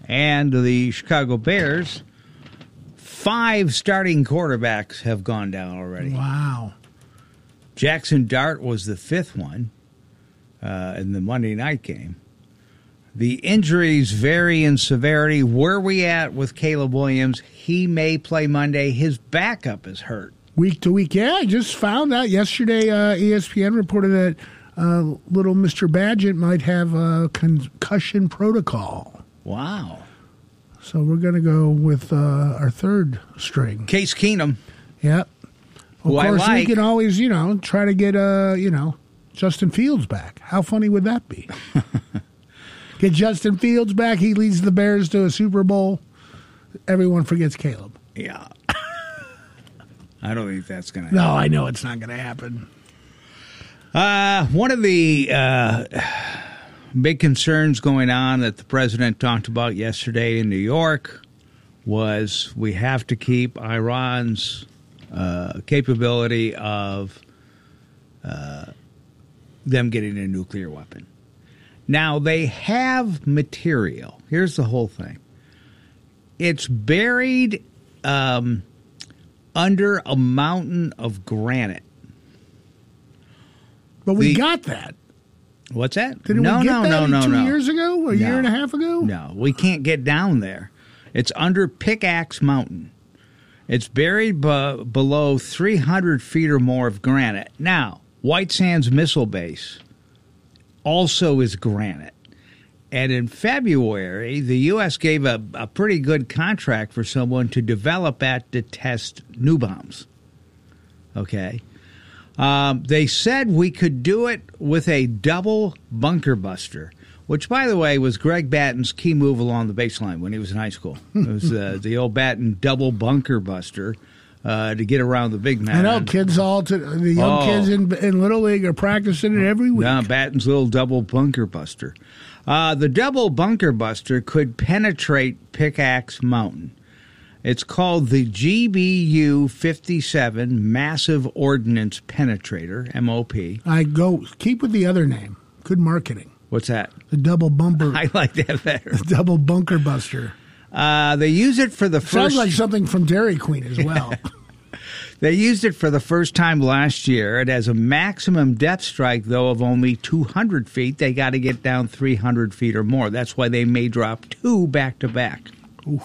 and the Chicago Bears, 5 starting quarterbacks have gone down already. Wow. Jackson Dart was the 5th one in the Monday night game. The injuries vary in severity. Where we at with Caleb Williams? He may play Monday. His backup is hurt. Week to week. Yeah, I just found out yesterday ESPN reported that little Mr. Badgett might have a concussion protocol. Wow. So we're going to go with our 3rd string. Case Keenum. Yep. Of course, we like. can always, try to get, Justin Fields back. How funny would that be? Get Justin Fields back. He leads the Bears to a Super Bowl. Everyone forgets Caleb. Yeah. I don't think that's going to happen. No, I know it's not going to happen. One of the big concerns going on that the president talked about yesterday in New York was we have to keep Iran's capability of them getting a nuclear weapon. Now, they have material. Here's the whole thing. It's buried under a mountain of granite. But we got that. What's that? Didn't we get that 2 years ago? Or a year and a half ago? No, we can't get down there. It's under Pickaxe Mountain. It's buried below 300 feet or more of granite. Now, White Sands Missile Base also is granite. And in February, the U.S. gave a pretty good contract for someone to develop that to test new bombs. Okay? They said we could do it with a double bunker buster, which, by the way, was Greg Batten's key move along the baseline when he was in high school. It was the old Batten double bunker buster to get around the big man. I know, kids the young kids in Little League are practicing it every week. No, Batten's little double bunker buster. The double bunker buster could penetrate Pickaxe Mountain. It's called the GBU-57 Massive Ordnance Penetrator, MOP. Keep with the other name. Good marketing. What's that? The double bumper. I like that better. The double bunker buster. They use it for the first... Sounds like something from Dairy Queen as well. They used it for the first time last year. It has a maximum depth strike, though, of only 200 feet. They got to get down 300 feet or more. That's why they may drop 2 back-to-back. Oof.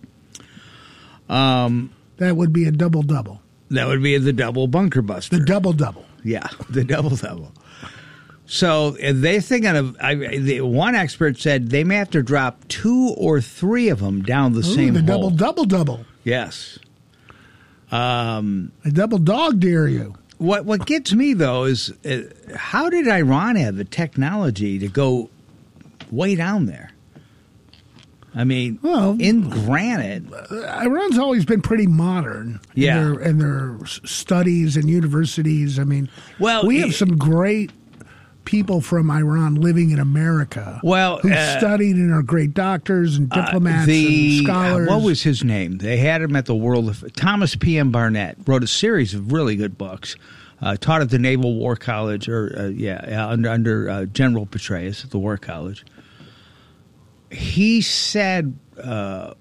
That would be a double-double. That would be the double bunker buster. The double-double. Yeah, the double-double. So they're thinking of, one expert said they may have to drop 2 or 3 of them down the same hole. The double-double. Yes. A double dog dare you. What gets me, though, is how did Iran have the technology to go way down there? I mean, in granite. Iran's always been pretty modern in their studies and universities. I mean, we have some great people from Iran living in America who studied and are great doctors and diplomats and scholars. What was his name? They had him at the Thomas P.M. Barnett wrote a series of really good books. Taught at the Naval War College, under General Petraeus at the War College. He said that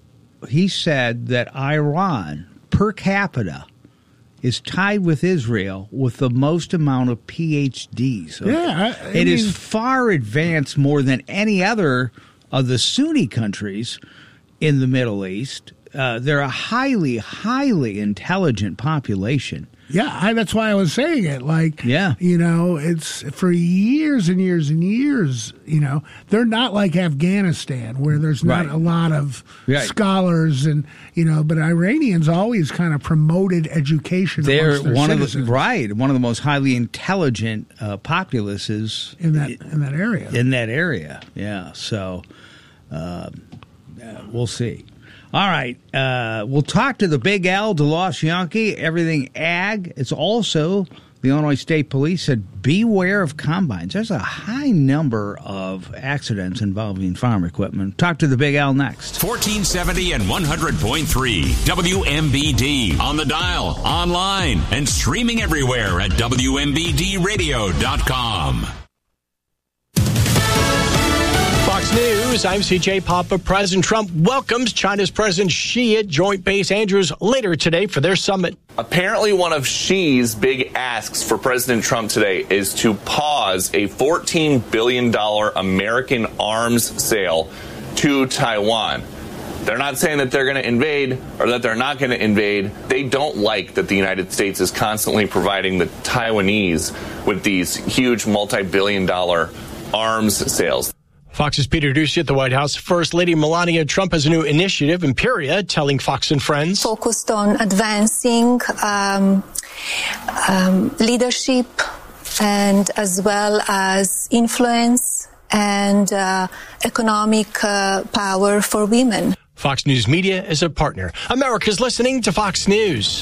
Iran per capita is tied with Israel with the most amount of PhDs. Okay? Yeah, it is far advanced more than any other of the Sunni countries in the Middle East. They're a highly, highly intelligent population. Yeah, that's why I was saying it. It's for years and years and years, they're not like Afghanistan where there's not a lot of scholars but Iranians always kind of promoted education amongst their citizens. One of the most highly intelligent populaces in that area. In that area, yeah. So we'll see. All right, we'll talk to the Big L, DeLoss Yankee, everything ag. It's also, the Illinois State Police said, beware of combines. There's a high number of accidents involving farm equipment. Talk to the Big L next. 1470 and 100.3 WMBD. On the dial, online, and streaming everywhere at WMBDradio.com. Fox News, I'm CJ Papa. President Trump welcomes China's President Xi at Joint Base Andrews later today for their summit. Apparently, one of Xi's big asks for President Trump today is to pause a $14 billion American arms sale to Taiwan. They're not saying that they're going to invade or that they're not going to invade. They don't like that the United States is constantly providing the Taiwanese with these huge multi-billion-dollar arms sales. Fox's Peter Doocy at the White House. First Lady Melania Trump has a new initiative, Imperia, telling Fox and Friends. Focused on advancing leadership and as well as influence and economic power for women. Fox News Media is a partner. America's listening to Fox News.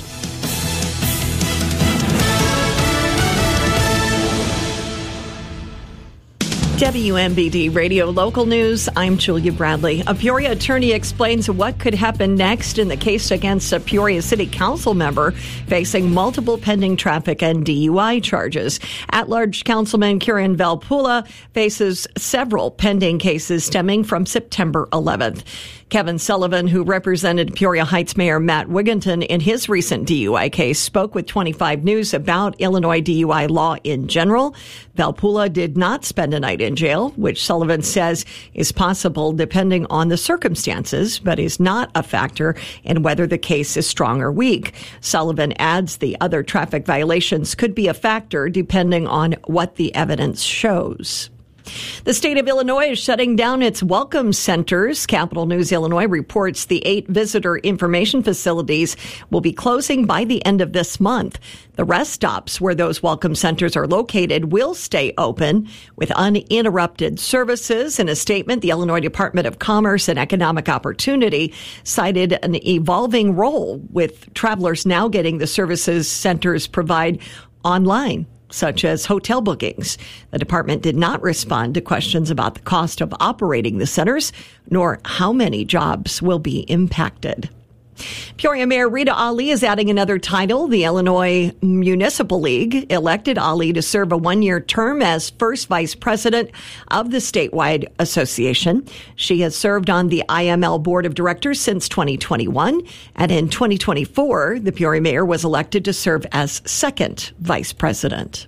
WMBD Radio Local News, I'm Julia Bradley. A Peoria attorney explains what could happen next in the case against a Peoria City Council member facing multiple pending traffic and DUI charges. At-large Councilman Kieran Valpula faces several pending cases stemming from September 11th. Kevin Sullivan, who represented Peoria Heights Mayor Matt Wigginton in his recent DUI case, spoke with 25 News about Illinois DUI law in general. Valpula did not spend a night in jail, which Sullivan says is possible depending on the circumstances, but is not a factor in whether the case is strong or weak. Sullivan adds the other traffic violations could be a factor depending on what the evidence shows. The state of Illinois is shutting down its welcome centers. Capital News Illinois reports the 8 visitor information facilities will be closing by the end of this month. The rest stops where those welcome centers are located will stay open with uninterrupted services. In a statement, the Illinois Department of Commerce and Economic Opportunity cited an evolving role with travelers now getting the services centers provide online, such as hotel bookings. The department did not respond to questions about the cost of operating the centers, nor how many jobs will be impacted. Peoria Mayor Rita Ali is adding another title. The Illinois Municipal League elected Ali to serve a 1-year term as first vice president of the statewide association. She has served on the IML board of directors since 2021, and in 2024, the Peoria mayor was elected to serve as second vice president.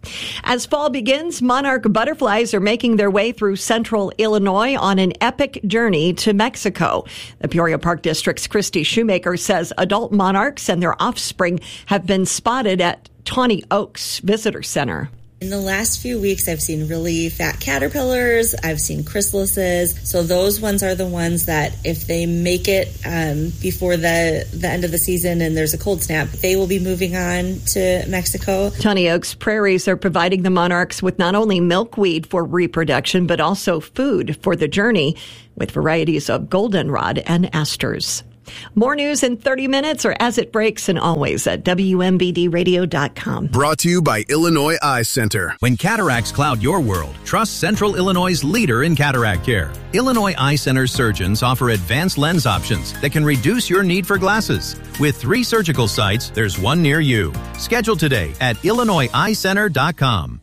As fall begins, monarch butterflies are making their way through central Illinois on an epic journey to Mexico. The Peoria Park District's Christy Shoemaker says adult monarchs and their offspring have been spotted at Tawny Oaks Visitor Center. In the last few weeks, I've seen really fat caterpillars. I've seen chrysalises. So those ones are the ones that if they make it before the end of the season and there's a cold snap, they will be moving on to Mexico. Tawny Oaks prairies are providing the monarchs with not only milkweed for reproduction, but also food for the journey with varieties of goldenrod and asters. More news in 30 minutes or as it breaks, and always at WMBDradio.com. Brought to you by Illinois Eye Center. When cataracts cloud your world, trust Central Illinois' leader in cataract care. Illinois Eye Center surgeons offer advanced lens options that can reduce your need for glasses. With 3 surgical sites, there's one near you. Schedule today at IllinoisEyeCenter.com.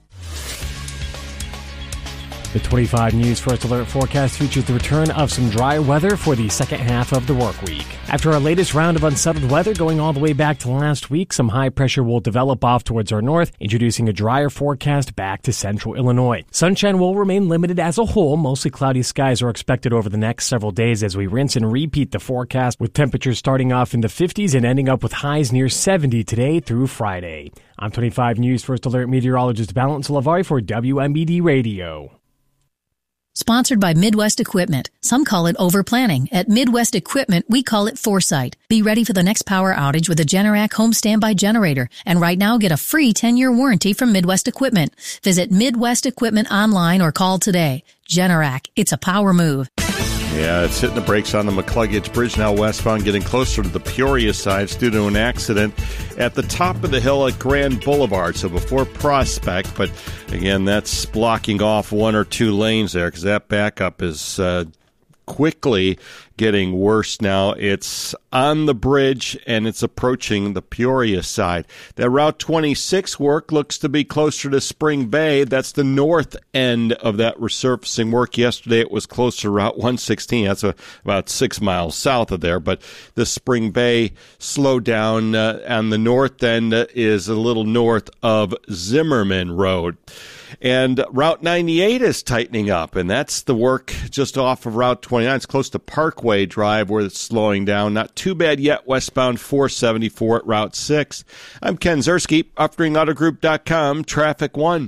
The 25 News First Alert forecast features the return of some dry weather for the second half of the work week. After our latest round of unsettled weather going all the way back to last week, some high pressure will develop off towards our north, introducing a drier forecast back to central Illinois. Sunshine will remain limited as a whole. Mostly cloudy skies are expected over the next several days as we rinse and repeat the forecast, with temperatures starting off in the 50s and ending up with highs near 70 today through Friday. I'm 25 News First Alert meteorologist Valence Lavari for WMBD Radio. Sponsored by Midwest Equipment. Some call it overplanning. At Midwest Equipment, we call it foresight. Be ready for the next power outage with a Generac home standby generator. And right now, get a free 10-year warranty from Midwest Equipment. Visit Midwest Equipment online or call today. Generac, it's a power move. Yeah, it's hitting the brakes on the McCluggage Bridge now westbound, getting closer to the Peoria side due to an accident at the top of the hill at Grand Boulevard, so before Prospect. But again, that's blocking off 1 or 2 lanes there because that backup is quickly getting worse now. It's on the bridge, and it's approaching the Peoria side. That Route 26 work looks to be closer to Spring Bay. That's the north end of that resurfacing work. Yesterday, it was closer to Route 116. That's about 6 miles south of there. But the Spring Bay slowdown on the north end is a little north of Zimmerman Road. And Route 98 is tightening up, and that's the work just off of Route 29. It's close to Parkway Drive where it's slowing down. Not too bad yet westbound 474 at Route 6. I'm Ken Zerski, UpringAutoGroup.com, Traffic 1.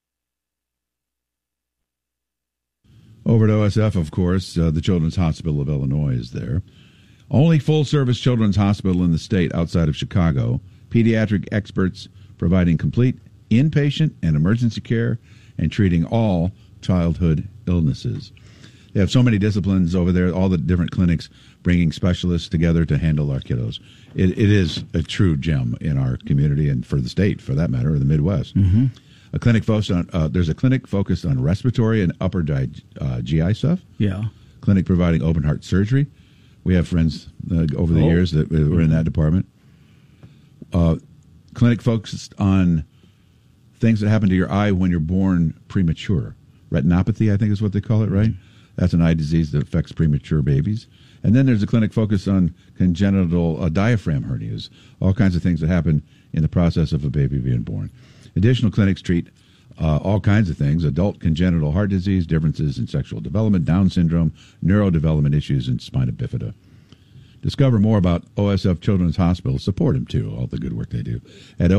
Over at OSF, of course, the Children's Hospital of Illinois is there. Only full-service children's hospital in the state outside of Chicago. Pediatric experts providing complete inpatient and emergency care and treating all childhood illnesses. They have so many disciplines over there, all the different clinics bringing specialists together to handle our kiddos. It is a true gem in our community and for the state, for that matter, or the Midwest. Mm-hmm. There's a clinic focused on respiratory and upper GI stuff. Yeah. Clinic providing open heart surgery. We have friends over the years that were in that department. Clinic focused on things that happen to your eye when you're born premature. Retinopathy, I think is what they call it, right? That's an eye disease that affects premature babies. And then there's a clinic focused on congenital diaphragm hernias, all kinds of things that happen in the process of a baby being born. Additional clinics treat all kinds of things: adult congenital heart disease, differences in sexual development, Down syndrome, neurodevelopment issues, and spina bifida. Discover more about OSF Children's Hospital. Support them, too, all the good work they do, at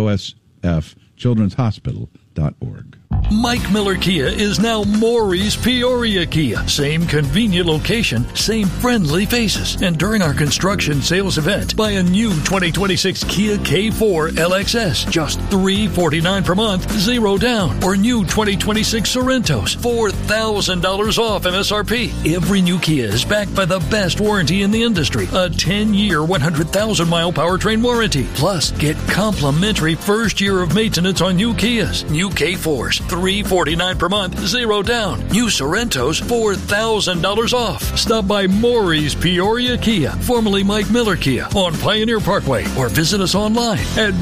osfchildrenshospital.org. Mike Miller Kia is now Maury's Peoria Kia. Same convenient location, same friendly faces. And during our construction sales event, buy a new 2026 Kia K4 LXS, just $349 per month, zero down. Or new 2026 Sorrentos, $4,000 off MSRP. Every new Kia is backed by the best warranty in the industry, a 10-year, 100,000-mile powertrain warranty. Plus, get complimentary first year of maintenance on new Kias. New K4s, $349 per month, zero down. New Sorrentos, $4,000 off. Stop by Maury's Peoria Kia, formerly Mike Miller Kia, on Pioneer Parkway, or visit us online at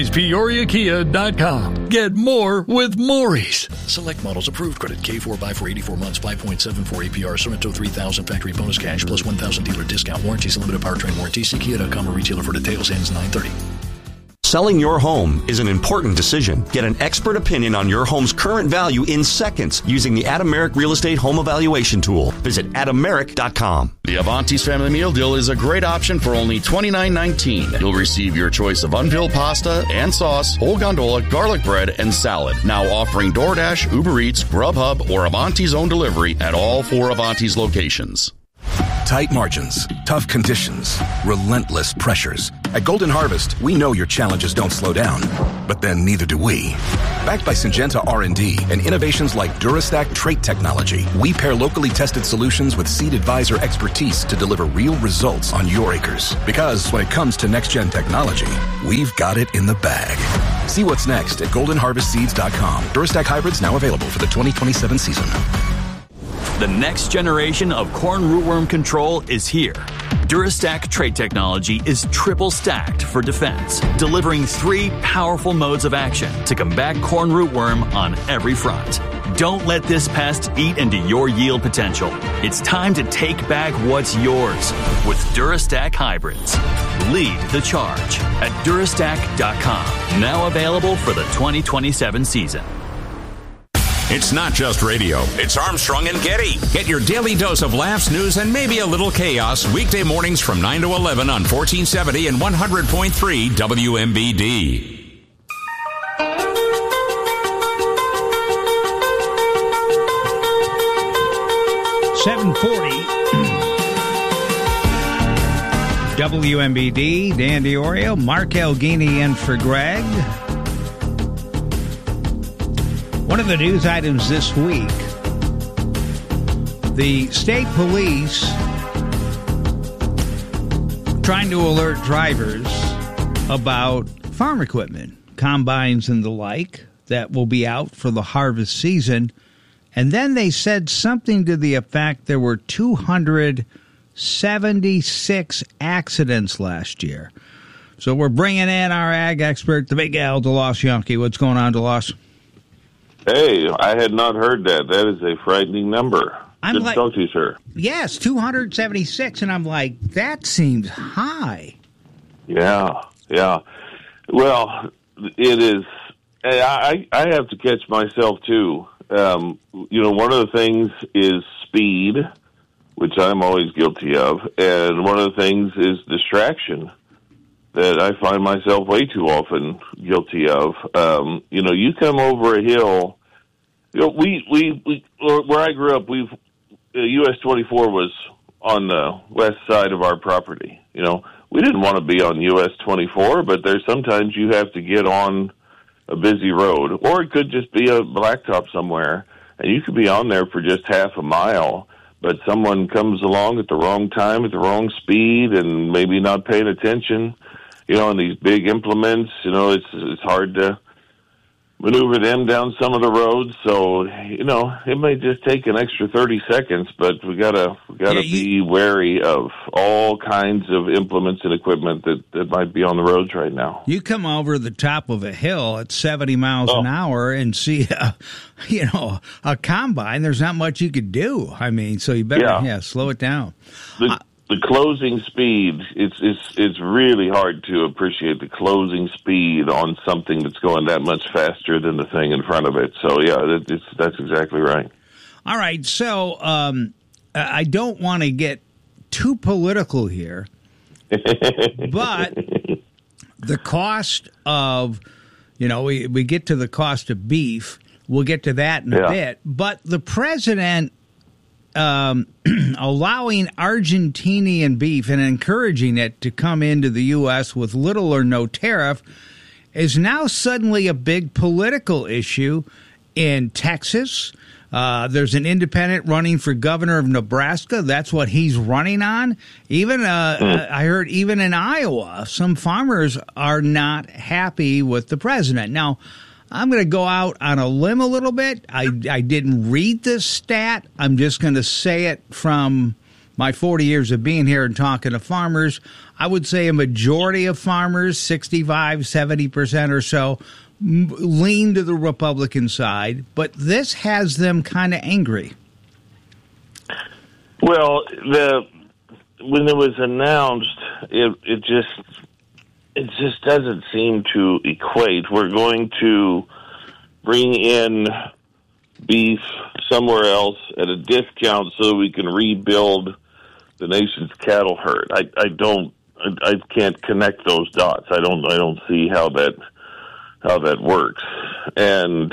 MaurysPeoriaKia.com. Get more with Maury's. Select models approved. Credit K4 buy for 84 months, 5.74 APR. Sorrento 3,000 factory bonus cash plus 1,000 dealer discount. Warranties and limited powertrain warranty. See Kia.com or retailer for details. Ends 9/30. Selling your home is an important decision. Get an expert opinion on your home's current value in seconds using the Adameric Real Estate Home Evaluation Tool. Visit Adameric.com. The Avanti's Family Meal Deal is a great option for only $29.19. You'll receive your choice of unpeeled pasta and sauce, whole gondola, garlic bread, and salad. Now offering DoorDash, Uber Eats, Grubhub, or Avanti's own delivery at all 4 Avanti's locations. Tight margins, tough conditions, relentless pressures. At Golden Harvest, we know your challenges don't slow down, but then neither do we. Backed by Syngenta R&D and innovations like DuraStack trait technology, we pair locally tested solutions with Seed Advisor expertise to deliver real results on your acres. Because when it comes to next-gen technology, we've got it in the bag. See what's next at goldenharvestseeds.com. DuraStack hybrids now available for the 2027 season. The next generation of corn rootworm control is here. DuraStack trait technology is triple stacked for defense, delivering 3 powerful modes of action to combat corn rootworm on every front. Don't let this pest eat into your yield potential. It's time to take back what's yours with DuraStack hybrids. Lead the charge at Durastack.com. Now available for the 2027 season. It's not just radio. It's Armstrong and Getty. Get your daily dose of laughs, news, and maybe a little chaos weekday mornings from 9 to 11 on 1470 and 100.3 WMBD. .740 WMBD, Dan Diorio, Mark Elgini in for Greg. One of the news items this week, the state police trying to alert drivers about farm equipment, combines and the like, that will be out for the harvest season. And then they said something to the effect there were 276 accidents last year. So we're bringing in our ag expert, the big Al DeLoss Yankee. What's going on, DeLoss? Hey, I had not heard that. That is a frightening number. Good to talk to you, sir. Yes, 276, and I'm like, that seems high. Yeah. Well, it is. I have to catch myself, too. One of the things is speed, which I'm always guilty of, and one of the things is distraction that I find myself way too often guilty of. You come over a hill. We where I grew up, US 24 was on the west side of our property. We didn't want to be on US 24, but there's sometimes you have to get on a busy road, or it could just be a blacktop somewhere, and you could be on there for just half a mile, but someone comes along at the wrong time, at the wrong speed, and maybe not paying attention. And these big implements, it's hard to maneuver them down some of the roads. So, it may just take an extra 30 seconds, but we gotta be wary of all kinds of implements and equipment that might be on the roads right now. You come over the top of a hill at 70 miles an hour and see, a combine. There's not much you could do. I mean, so you better slow it down. The closing speed, it's really hard to appreciate the closing speed on something that's going that much faster than the thing in front of it. So, that's exactly right. All right, so I don't want to get too political here, but the cost of, we get to the cost of beef. We'll get to that in a bit. But the president allowing Argentinian beef and encouraging it to come into the U.S. with little or no tariff is now suddenly a big political issue in Texas. There's an independent running for governor of Nebraska. That's what he's running on. Even I heard even in Iowa, some farmers are not happy with the president. Now, I'm going to go out on a limb a little bit. I didn't read this stat. I'm just going to say it from my 40 years of being here and talking to farmers. I would say a majority of farmers, 65, 70% or so, lean to the Republican side. But this has them kind of angry. Well, when it was announced, it just doesn't seem to equate. We're going to bring in beef somewhere else at a discount so that we can rebuild the nation's cattle herd. I can't connect those dots. I don't see how that works. And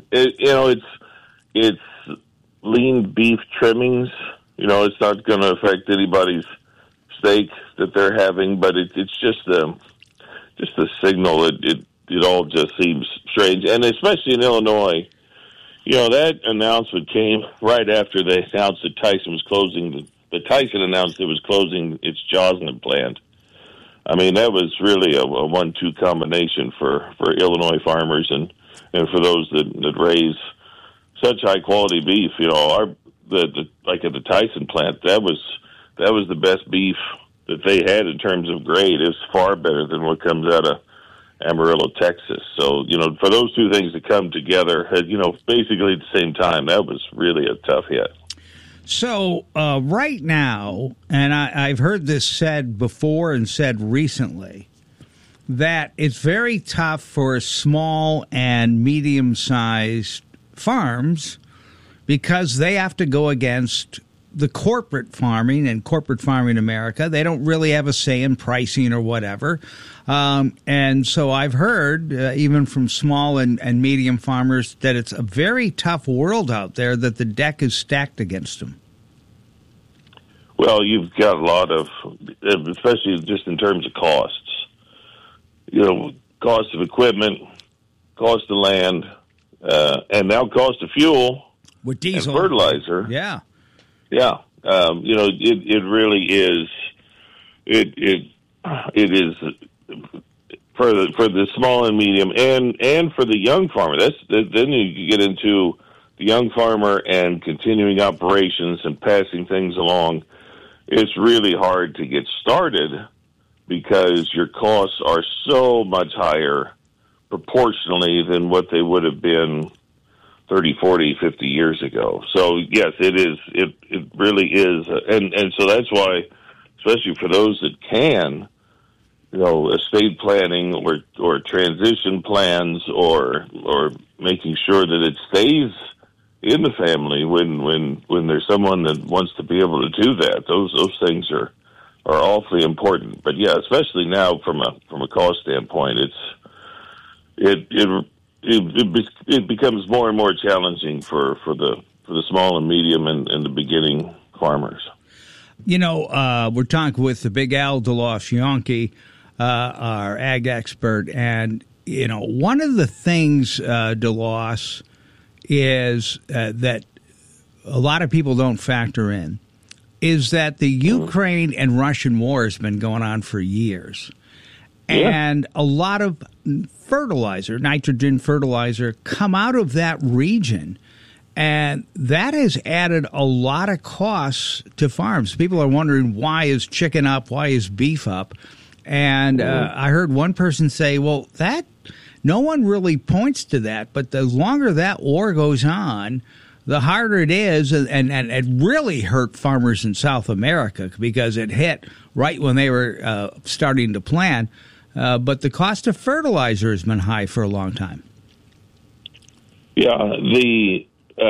it's lean beef trimmings. It's not going to affect anybody's steak that they're having, but it's just a signal. It all just seems strange, and especially in Illinois. That announcement came right after they announced that Tyson was closing. Tyson announced it was closing its Josna plant. I mean, that was really a 1-2 combination for Illinois farmers and for those that raise such high quality beef. Like at the Tyson plant, that was the best beef that they had in terms of grade. Is far better than what comes out of Amarillo, Texas. So, for those two things to come together, basically at the same time, that was really a tough hit. So right now, and I've heard this said before and said recently, that it's very tough for small and medium-sized farms because they have to go against the corporate farming and corporate farming America. They don't really have a say in pricing or whatever. And so I've heard, even from small and medium farmers, that it's a very tough world out there, that the deck is stacked against them. Well, you've got a lot of, especially just in terms of costs, cost of equipment, cost of land, and now cost of fuel with diesel and fertilizer. Yeah. Yeah, it really is. It is for the small and medium, and for the young farmer. Then you get into the young farmer and continuing operations and passing things along, it's really hard to get started because your costs are so much higher proportionally than what they would have been 30, 40, 50 years ago. So, yes, it is. It really is. And so that's why, especially for those that can, estate planning or transition plans or making sure that it stays in the family when there's someone that wants to be able to do that. Those things are awfully important. But yeah, especially now from a cost standpoint, it becomes more and more challenging for the small and medium and the beginning farmers. We're talking with the Big Al DeLoss-Yonke, our ag expert, and one of the things, DeLoss, is that a lot of people don't factor in is that the Ukraine and Russian war has been going on for years. Yeah. And a lot of fertilizer, nitrogen fertilizer, come out of that region. And that has added a lot of costs to farms. People are wondering, why is chicken up? Why is beef up? And I heard one person say, well, no one really points to that, but the longer that war goes on, the harder it is, and it really hurt farmers in South America because it hit right when they were starting to plant. But the cost of fertilizer has been high for a long time. Yeah, the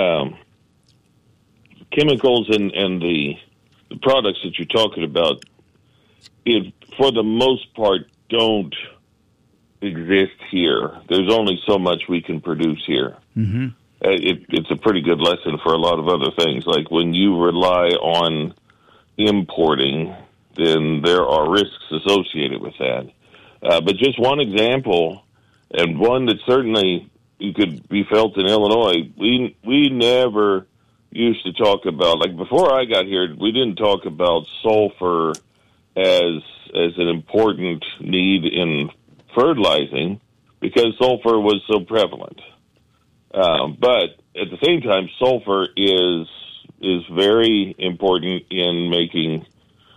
chemicals and the products that you're talking about, for the most part, don't exist here. There's only so much we can produce here. Mm-hmm. It's a pretty good lesson for a lot of other things. Like when you rely on importing, then there are risks associated with that. But just one example, and one that certainly could be felt in Illinois, we never used to talk about, like before I got here, we didn't talk about sulfur as an important need in fertilizing because sulfur was so prevalent. But at the same time, sulfur is very important in making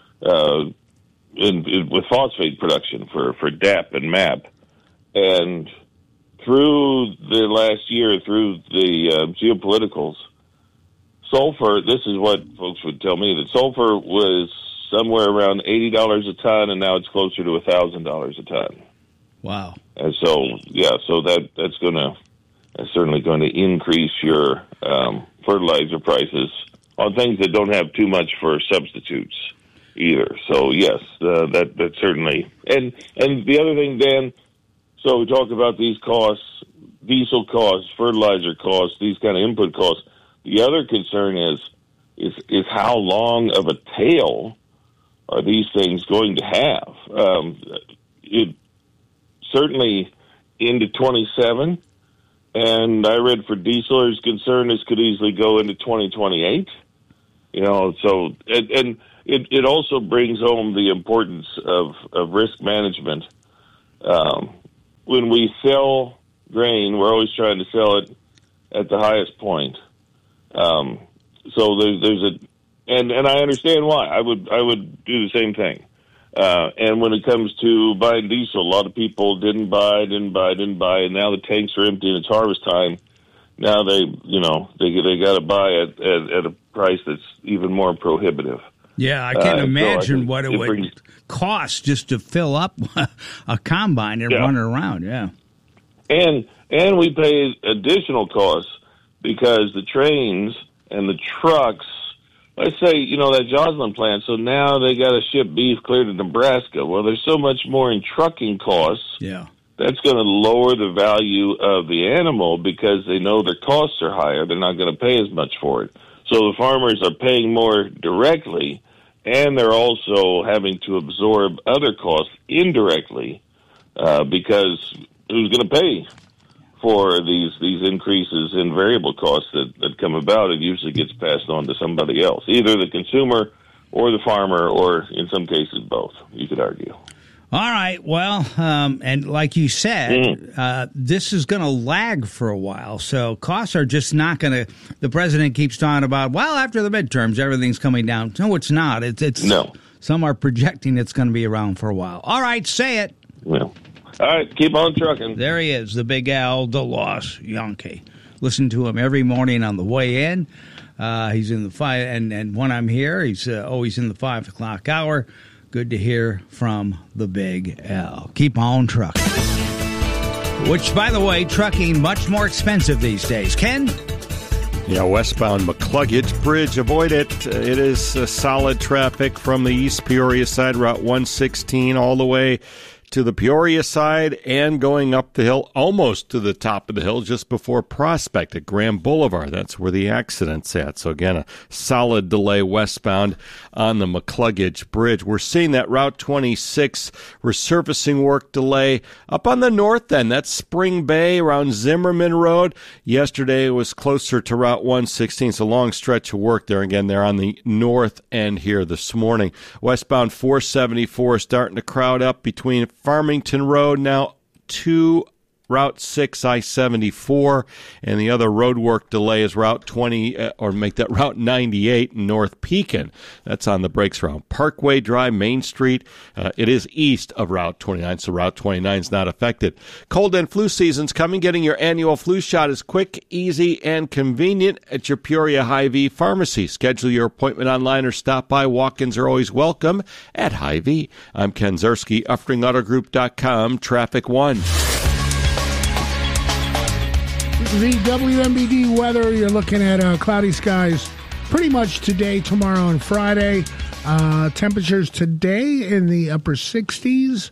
with phosphate production for DAP and MAP. And through the last year, through the geopoliticals, sulfur, this is what folks would tell me, that sulfur was somewhere around $80 a ton, and now it's closer to $1,000 a ton. Wow. And so, so that's certainly going to increase your fertilizer prices on things that don't have too much for substitutes either. So yes, that certainly. And the other thing, Dan, so we talk about these costs, diesel costs, fertilizer costs, these kind of input costs. The other concern is how long of a tail are these things going to have? It certainly into 27, and I read for diesel, there's concern this could easily go into 2028. So and it also brings home the importance of risk management. When we sell grain, we're always trying to sell it at the highest point. So there's and I understand why. I would do the same thing. And when it comes to buying diesel, a lot of people didn't buy, and now the tanks are empty and it's harvest time. Now they got to buy at a price that's even more prohibitive. Yeah, I can't imagine what it would cost just to fill up a combine and run it around. Yeah, and we pay additional costs because the trains and the trucks. Let's say, that Joslyn plant, so now they got to ship beef clear to Nebraska. Well, there's so much more in trucking costs. Yeah. That's going to lower the value of the animal because they know their costs are higher. They're not going to pay as much for it. So the farmers are paying more directly, and they're also having to absorb other costs indirectly because who's going to pay for these increases in variable costs that come about? It usually gets passed on to somebody else, either the consumer or the farmer, or in some cases both, you could argue. All right. Well, and like you said, this is going to lag for a while. So costs are just not going to. The president keeps talking about, well, after the midterms, everything's coming down. No, it's not. It's no. Some are projecting it's going to be around for a while. All right, say it. Well, all right, keep on trucking. There he is, the big Al DeLoss Yankee. Listen to him every morning on the way in. He's in the 5, and when I'm here, he's always in the 5 o'clock hour. Good to hear from the big Al. Keep on trucking. Which, by the way, trucking much more expensive these days. Ken? Yeah, westbound McCluggage Bridge, avoid it. It is solid traffic from the East Peoria side, Route 116, all the way to the Peoria side and going up the hill, almost to the top of the hill, just before Prospect at Graham Boulevard. That's where the accident's at. So, again, a solid delay westbound on the McCluggage Bridge. We're seeing that Route 26 resurfacing work delay up on the north end. That's Spring Bay around Zimmerman Road. Yesterday it was closer to Route 116. It's a long stretch of work there. Again, they're on the north end here this morning. Westbound 474 starting to crowd up between Farmington Road now to Route 6 I-74, and the other road work delay is Route 20, or make that Route 98 in North Pekin. That's on the brakes around Parkway Drive, Main Street. It is east of Route 29, so Route 29 is not affected. Cold and flu season's coming. Getting your annual flu shot is quick, easy, and convenient at your Peoria Hy-Vee pharmacy. Schedule your appointment online or stop by. Walk-ins are always welcome at Hy-Vee. I'm Ken Zerski, UffringAutoGroup.com, Traffic 1. The WMBD weather, you're looking at cloudy skies pretty much today, tomorrow, and Friday. Temperatures today in the upper 60s.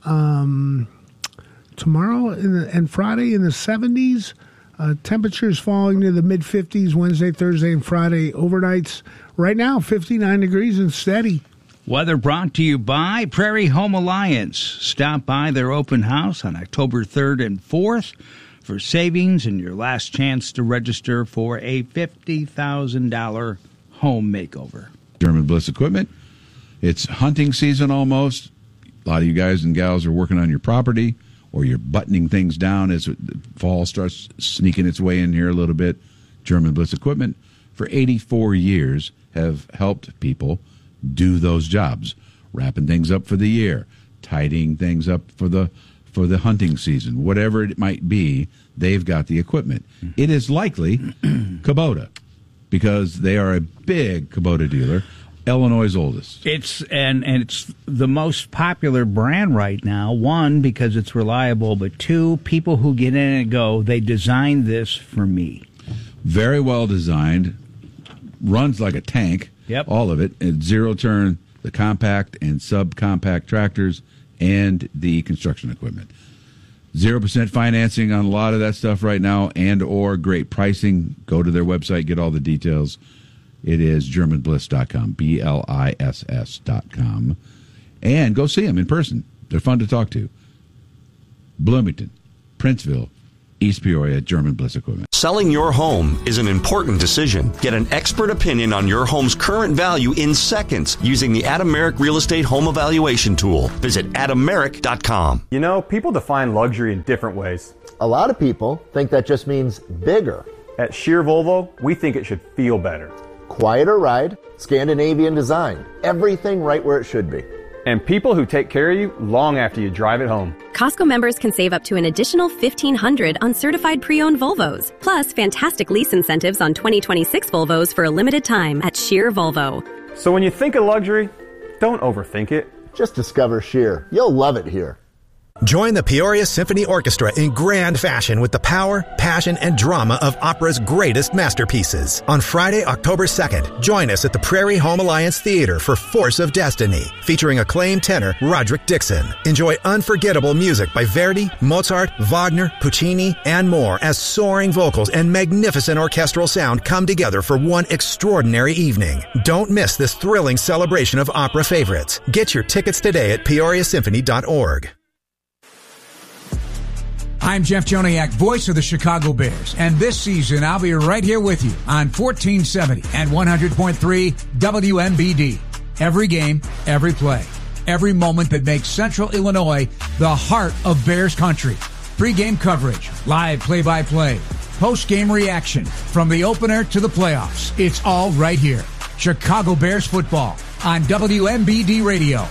Tomorrow and Friday in the 70s. Temperatures falling to the mid-50s Wednesday, Thursday, and Friday overnights. Right now, 59 degrees and steady. Weather brought to you by Prairie Home Alliance. Stop by their open house on October 3rd and 4th. For savings and your last chance to register for a $50,000 home makeover. German Bliss Equipment. It's hunting season almost. A lot of you guys and gals are working on your property, or you're buttoning things down as fall starts sneaking its way in here a little bit. German Bliss Equipment, for 84 years, have helped people do those jobs, wrapping things up for the year, tidying things up for the hunting season, whatever it might be. They've got the equipment. It is likely Kubota, because they are a big Kubota dealer, Illinois' oldest. It's the most popular brand right now. One, because it's reliable, but two, people who get in and go, they designed this for me. Very well designed, runs like a tank. Yep, all of it. And zero turn, the compact and subcompact tractors, and the construction equipment. 0% financing on a lot of that stuff right now, and or great pricing. Go to their website, get all the details. It is GermanBliss.com, BLISS.com. And go see them in person. They're fun to talk to. Bloomington, Princeville, East Peoria, German Bliss Equipment. Selling your home is an important decision. Get an expert opinion on your home's current value in seconds using the Adameric Real Estate Home Evaluation Tool. Visit adameric.com. You know, people define luxury in different ways. A lot of people think that just means bigger. At Shear Volvo, we think it should feel better. Quieter ride, Scandinavian design, everything right where it should be. And people who take care of you long after you drive it home. Costco members can save up to an additional $1,500 on certified pre-owned Volvos. Plus, fantastic lease incentives on 2026 Volvos for a limited time at Shear Volvo. So when you think of luxury, don't overthink it. Just discover Shear. You'll love it here. Join the Peoria Symphony Orchestra in grand fashion with the power, passion, and drama of opera's greatest masterpieces. On Friday, October 2nd, join us at the Prairie Home Alliance Theater for Force of Destiny, featuring acclaimed tenor Roderick Dixon. Enjoy unforgettable music by Verdi, Mozart, Wagner, Puccini, and more as soaring vocals and magnificent orchestral sound come together for one extraordinary evening. Don't miss this thrilling celebration of opera favorites. Get your tickets today at peoriasymphony.org. I'm Jeff Joniak, voice of the Chicago Bears, and this season I'll be right here with you on 1470 and 100.3 WMBD. Every game, every play. every moment that makes Central Illinois the heart of Bears country. Pre-game coverage, live play-by-play, post-game reaction, from the opener to the playoffs. It's all right here. Chicago Bears football on WMBD Radio.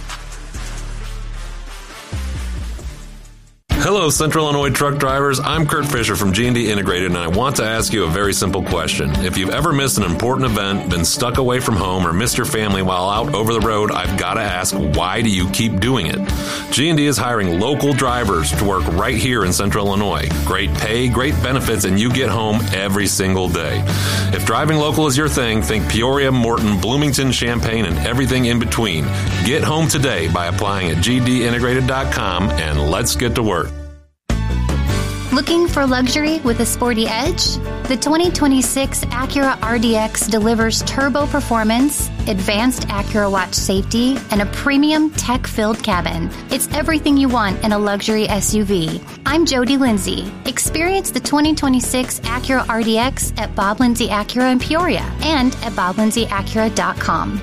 Hello, Central Illinois truck drivers. I'm Kurt Fisher from G&D Integrated, and I want to ask you a very simple question. If you've ever missed an important event, been stuck away from home, or missed your family while out over the road, I've got to ask, why do you keep doing it? G&D is hiring local drivers to work right here in Central Illinois. Great pay, great benefits, and you get home every single day. If driving local is your thing, think Peoria, Morton, Bloomington, Champaign, and everything in between. Get home today by applying at gdintegrated.com, and let's get to work. Looking for luxury with a sporty edge? The 2026 Acura RDX delivers turbo performance, advanced Acura Watch safety, and a premium tech-filled cabin. It's everything you want in a luxury SUV. I'm Jody Lindsay. Experience the 2026 Acura RDX at Bob Lindsay Acura in Peoria and at BobLindsayAcura.com.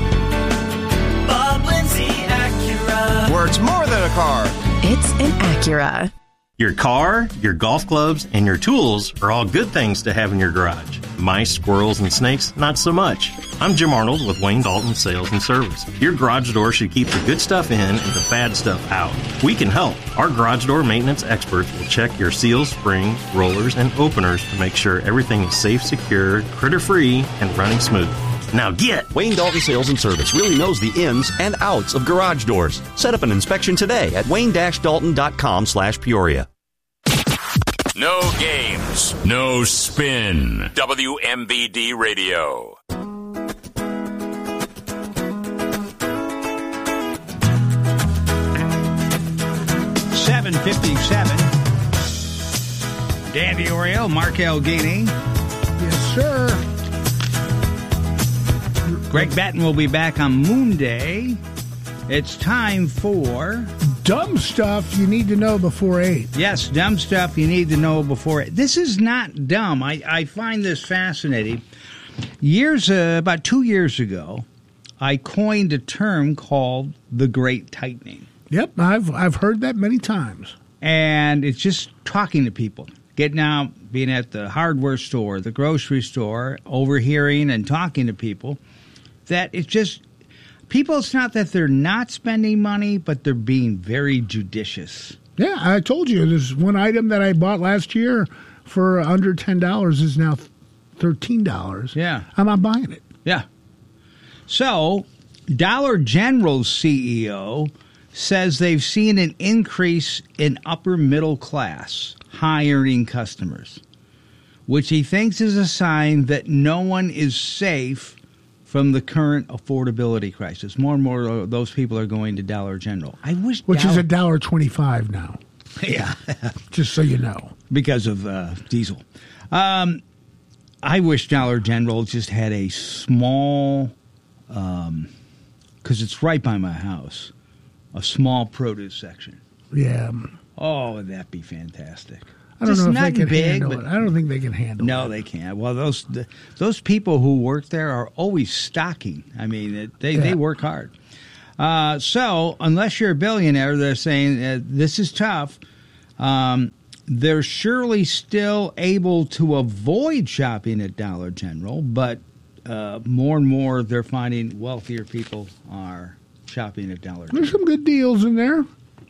Bob Lindsay Acura. Where it's more than a car. It's an Acura. Your car, your golf clubs, and your tools are all good things to have in your garage. Mice, squirrels, and snakes, not so much. I'm Jim Arnold with Wayne Dalton Sales and Service. Your garage door should keep the good stuff in and the bad stuff out. We can help. Our garage door maintenance experts will check your seals, springs, rollers, and openers to make sure everything is safe, secure, critter-free, and running smooth. Now get! Wayne Dalton Sales and Service really knows the ins and outs of garage doors. Set up an inspection today at wayne-dalton.com/Peoria. No games, no spin. WMBD Radio. .57. Dan D'Orio, Mark Elgini. Yes, sir. Greg Batten will be back on Moon Day. It's time for... Dumb stuff you need to know before 8. Yes, dumb stuff you need to know before 8. This is not dumb. I find this fascinating. About 2 years ago, I coined a term called the Great Tightening. Yep, I've heard that many times. And it's just talking to people. Getting out, being at the hardware store, the grocery store, overhearing and talking to people. That it's just... People, it's not that they're not spending money, but they're being very judicious. Yeah, I told you, there's one item that I bought last year for under $10 is now $13. Yeah. I'm not buying it. Yeah. So, Dollar General's CEO says they've seen an increase in upper middle class, high-earning customers, which he thinks is a sign that no one is safe from the current affordability crisis. More and more of those people are going to Dollar General. I wish Which is $1.25 now. Yeah. Just so you know. Because of diesel. I wish Dollar General just had a small, because it's right by my house, a small produce section. Yeah. Oh, would that be fantastic. I don't know if they can handle it. I don't think they can handle it. No, they can't. Well, those people who work there are always stocking. I mean, they work hard. So unless you're a billionaire, they're saying this is tough. They're surely still able to avoid shopping at Dollar General, but more and more they're finding wealthier people are shopping at Dollar General. There's some good deals in there.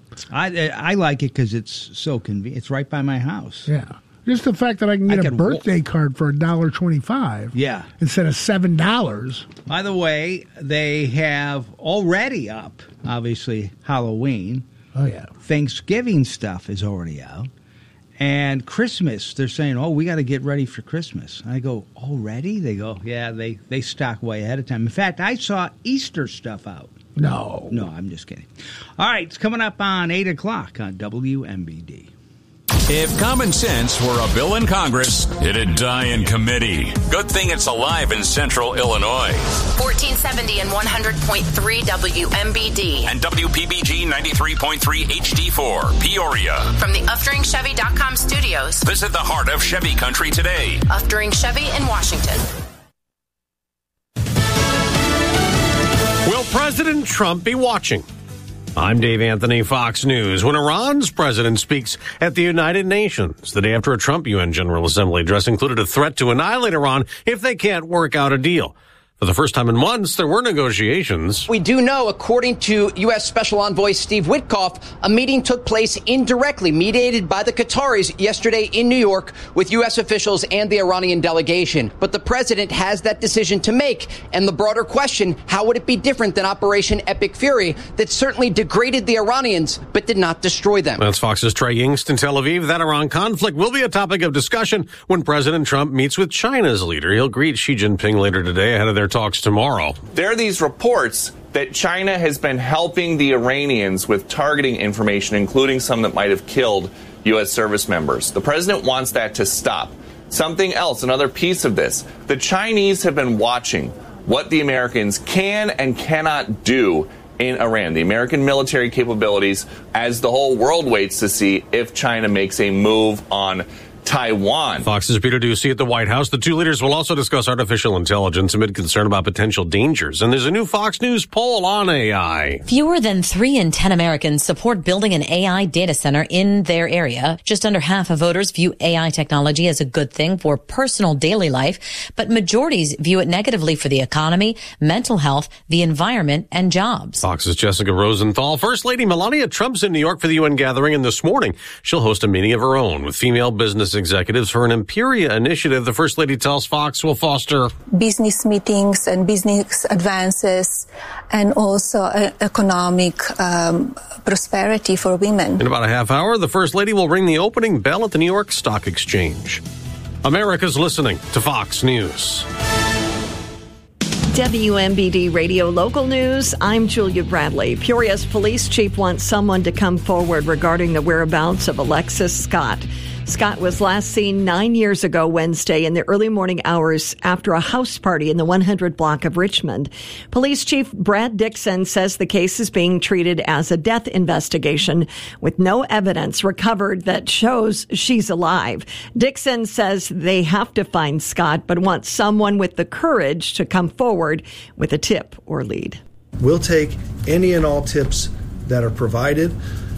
I like it because it's so convenient. It's right by my house. Yeah. Just the fact that I can get a birthday card for $1.25 yeah. instead of $7. By the way, they have already up, obviously, Halloween. Oh, yeah. Thanksgiving stuff is already out. And Christmas, they're saying, we got to get ready for Christmas. I go, already? They go, yeah, they stock way ahead of time. In fact, I saw Easter stuff out. No. No, I'm just kidding. All right, it's coming up on 8 o'clock on WMBD. If common sense were a bill in Congress, it'd die in committee. Good thing it's alive in Central Illinois. 1470 and 100.3 WMBD. And WPBG 93.3 HD4, Peoria. From the UfDringChevy.com studios. Visit the heart of Chevy country today. Uftring Chevy in Washington. Will President Trump be watching? I'm Dave Anthony, Fox News. When Iran's president speaks at the United Nations the day after a Trump UN General Assembly address included a threat to annihilate Iran if they can't work out a deal. For the first time in months, there were negotiations. We do know, according to U.S. Special Envoy Steve Witkoff, a meeting took place indirectly, mediated by the Qataris yesterday in New York with U.S. officials and the Iranian delegation. But the president has that decision to make. And the broader question, how would it be different than Operation Epic Fury that certainly degraded the Iranians but did not destroy them? That's Fox's Trey Yingst in Tel Aviv. That Iran conflict will be a topic of discussion when President Trump meets with China's leader. He'll greet Xi Jinping later today ahead of their talks tomorrow. There are these reports that China has been helping the Iranians with targeting information, including some that might have killed U.S. service members. The president wants that to stop. Something else, another piece of this, the Chinese have been watching what the Americans can and cannot do in Iran, the American military capabilities, as the whole world waits to see if China makes a move on Taiwan. Fox's Peter Doocy at the White House. The two leaders will also discuss artificial intelligence amid concern about potential dangers. And there's a new Fox News poll on AI. Fewer than 3 in 10 Americans support building an AI data center in their area. Just under half of voters view AI technology as a good thing for personal daily life, but majorities view it negatively for the economy, mental health, the environment, and jobs. Fox's Jessica Rosenthal. First Lady Melania Trump's in New York for the UN gathering, and this morning she'll host a meeting of her own with female business executives for an Imperia initiative the First Lady tells Fox will foster business meetings and business advances and also economic prosperity for women. In about a half hour, the First Lady will ring the opening bell at the New York Stock Exchange. America's listening to Fox News. WMBD Radio Local News, I'm Julia Bradley. Peoria's police chief wants someone to come forward regarding the whereabouts of Alexis Scott. Scott was last seen 9 years ago Wednesday in the early morning hours after a house party in the 100 block of Richmond. Police Chief Brad Dixon says the case is being treated as a death investigation with no evidence recovered that shows she's alive. Dixon says they have to find Scott, but wants someone with the courage to come forward with a tip or lead. We'll take any and all tips that are provided.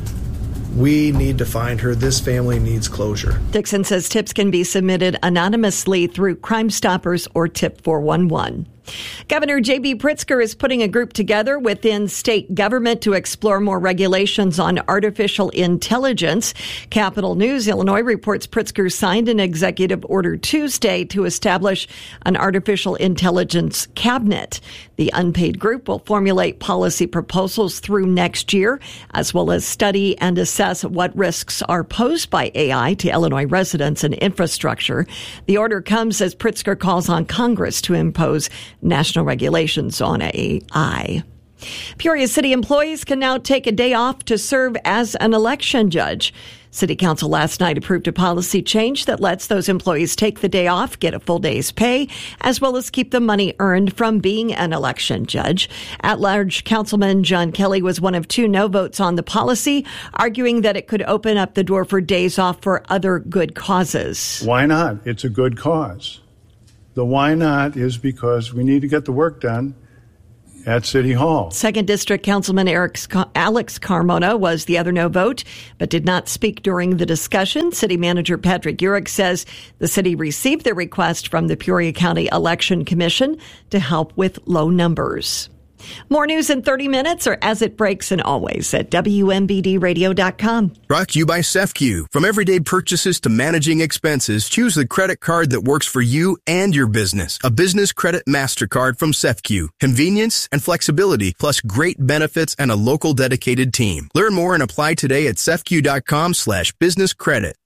We need to find her. This family needs closure. Dixon says tips can be submitted anonymously through Crime Stoppers or Tip 411. Governor J.B. Pritzker is putting a group together within state government to explore more regulations on artificial intelligence. Capital News Illinois reports Pritzker signed an executive order Tuesday to establish an artificial intelligence cabinet. The unpaid group will formulate policy proposals through next year, as well as study and assess what risks are posed by AI to Illinois residents and infrastructure. The order comes as Pritzker calls on Congress to impose national regulations on AI. Peoria City employees can now take a day off to serve as an election judge. City Council last night approved a policy change that lets those employees take the day off, get a full day's pay, as well as keep the money earned from being an election judge. At-large Councilman John Kelly was one of 2 no votes on the policy, arguing that it could open up the door for days off for other good causes. Why not? It's a good cause. The why not is because we need to get the work done at City Hall. 2nd District Councilman Alex Carmona was the other no vote, but did not speak during the discussion. City Manager Patrick Urich says the city received the request from the Peoria County Election Commission to help with low numbers. More news in 30 minutes or as it breaks and always at WMBDradio.com. Brought to you by CEFCU. From everyday purchases to managing expenses, choose the credit card that works for you and your business. A business credit MasterCard from CEFCU. Convenience and flexibility, plus great benefits and a local dedicated team. Learn more and apply today at CEFCU.com/businesscredit.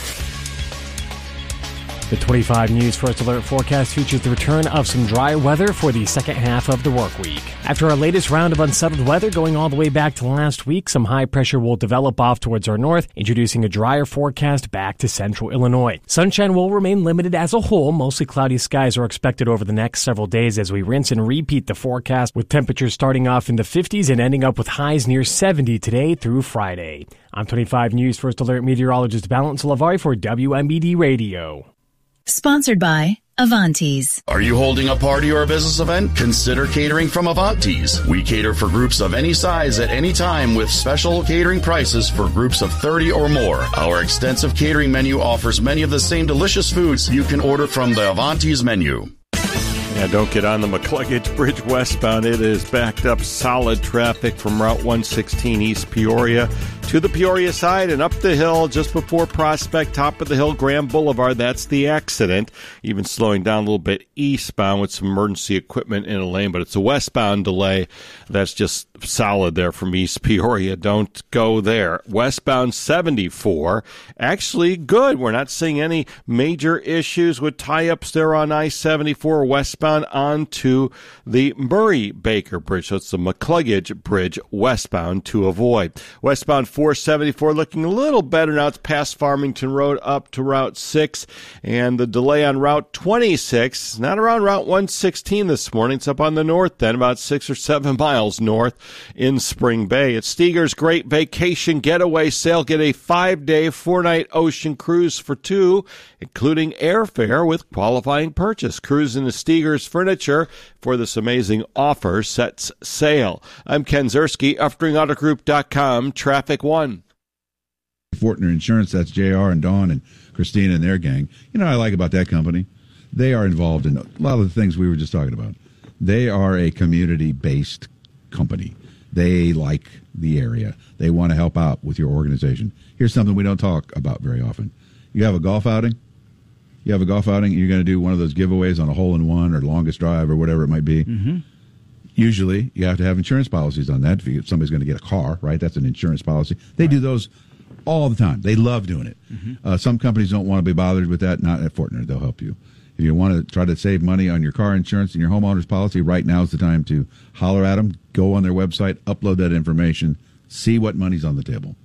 The 25 News First Alert forecast features the return of some dry weather for the second half of the work week. After our latest round of unsettled weather going all the way back to last week, some high pressure will develop off towards our north, introducing a drier forecast back to central Illinois. Sunshine will remain limited as a whole. Mostly cloudy skies are expected over the next several days as we rinse and repeat the forecast, with temperatures starting off in the 50s and ending up with highs near 70 today through Friday. I'm 25 News First Alert meteorologist Valence Lavari for WMBD Radio. Sponsored by Avanti's. Are you holding a party or a business event? Consider catering from Avanti's. We cater for groups of any size at any time with special catering prices for groups of 30 or more. Our extensive catering menu offers many of the same delicious foods you can order from the Avanti's menu. Yeah, don't get on the McCluggage Bridge westbound. It is backed up, solid traffic from Route 116 East Peoria to the Peoria side and up the hill just before Prospect, top of the hill, Graham Boulevard. That's the accident. Even slowing down a little bit eastbound with some emergency equipment in a lane, but it's a westbound delay. That's just solid there from East Peoria. Don't go there. Westbound 74, actually good. We're not seeing any major issues with tie-ups there on I-74 westbound onto the Murray-Baker Bridge. So it's the McCluggage Bridge westbound to avoid. Westbound 474 looking a little better now. It's past Farmington Road up to Route 6. And the delay on Route 26, not around Route 116 this morning. It's up on the north then, about 6 or 7 miles north in Spring Bay. It's Steger's Great Vacation Getaway Sale. Get a 5-day, 4-night ocean cruise for 2, including airfare with qualifying purchase. Cruise into Steger's Furniture for this amazing offer sets sail. I'm Ken Zerski, UfteringAutoGroup.com, Traffic 1. Fortner Insurance, that's JR and Dawn and Christina and their gang. You know what I like about that company? They are involved in a lot of the things we were just talking about. They are a community-based company. They like the area. They want to help out with your organization. Here's something we don't talk about very often. You have a golf outing? You're going to do one of those giveaways on a hole-in-one or longest drive or whatever it might be. Mm-hmm. Usually, you have to have insurance policies on that. If somebody's going to get a car, right? That's an insurance policy. They do those all the time. They love doing it. Mm-hmm. Some companies don't want to be bothered with that. Not at Fortner. They'll help you. If you want to try to save money on your car insurance and your homeowner's policy, right now is the time to holler at them, go on their website, upload that information, see what money's on the table.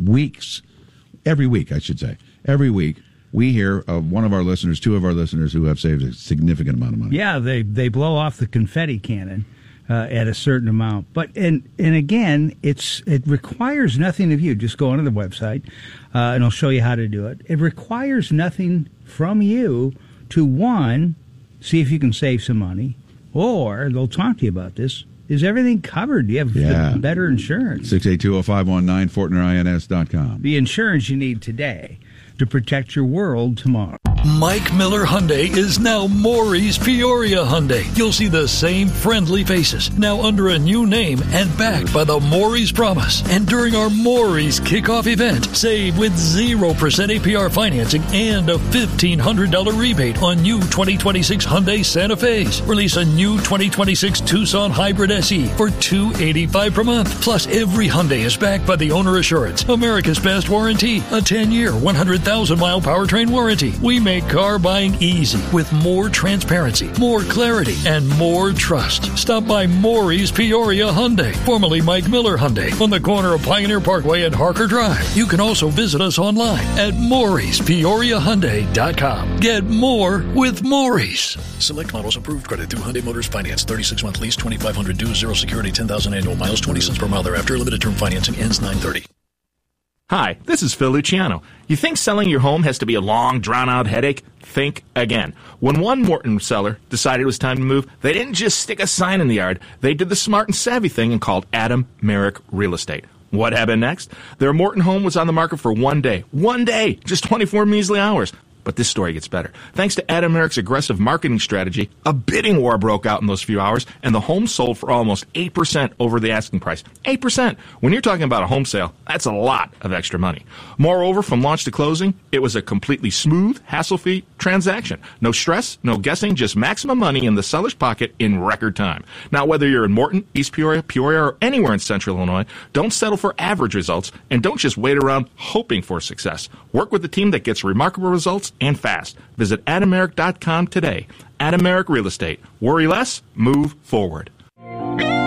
Every week, every week, we hear of one of our listeners, 2 of our listeners who have saved a significant amount of money. Yeah, they blow off the confetti cannon at a certain amount. But and again, it requires nothing of you. Just go onto the website, and I'll show you how to do it. It requires nothing from you to, one, see if you can save some money, or they'll talk to you about this. Is everything covered? Do you have better insurance? 682-0519, FortnerINS.com. The insurance you need today to protect your world tomorrow. Mike Miller Hyundai is now Maury's Peoria Hyundai. You'll see the same friendly faces, now under a new name and backed by the Maury's Promise. And during our Maury's kickoff event, save with 0% APR financing and a $1,500 rebate on new 2026 Hyundai Santa Fe's. Release a new 2026 Tucson Hybrid SE for $285 per month. Plus, every Hyundai is backed by the Owner Assurance, America's best warranty, a 10-year, 100,000-mile powertrain warranty. We make car buying easy with more transparency, more clarity, and more trust. Stop by Maury's Peoria Hyundai, formerly Mike Miller Hyundai, on the corner of Pioneer Parkway and Harker Drive. You can also visit us online at MaurysPeoriaHyundai.com. Get more with Maury's. Select models approved credit through Hyundai Motors Finance. 36-month lease, $2,500 due, 0 security, 10,000 annual miles, 20 cents per mile thereafter. Limited term financing ends 9/30. Hi, this is Phil Luciano. You think selling your home has to be a long, drawn-out headache? Think again. When one Morton seller decided it was time to move, they didn't just stick a sign in the yard. They did the smart and savvy thing and called Adam Merrick Real Estate. What happened next? Their Morton home was on the market for 1 day. 1 day! Just 24 measly hours. But this story gets better. Thanks to Adam Merrick's aggressive marketing strategy, a bidding war broke out in those few hours, and the home sold for almost 8% over the asking price. 8%! When you're talking about a home sale, that's a lot of extra money. Moreover, from launch to closing, it was a completely smooth, hassle-free transaction. No stress, no guessing, just maximum money in the seller's pocket in record time. Now, whether you're in Morton, East Peoria, Peoria, or anywhere in Central Illinois, don't settle for average results, and don't just wait around hoping for success. Work with the team that gets remarkable results and fast. Visit AdamMerrick.com today. Adam Merrick Real Estate. Worry less, move forward.